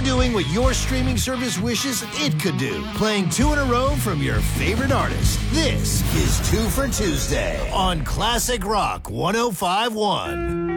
doing what your streaming service wishes it could do. Playing 2 in a row from your favorite artist. This is 2 for Tuesday on Classic Rock 105.1.